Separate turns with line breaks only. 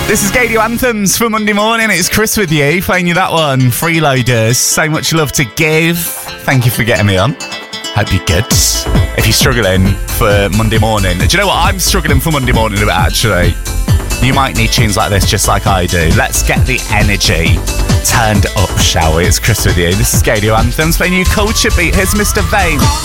This is Gadio Anthems for Monday morning. It's Chris with you, playing you that one. Freeloaders, so much love to give. Thank you for getting me on. Hope you're good. If you're struggling for Monday morning, do you know what I'm struggling for Monday morning about, actually? You might need tunes like this just like I do. Let's get the energy turned up, shall we? It's Chris with you. This is Gadio Anthems, playing you Culture Beat. Here's Mr. Vane.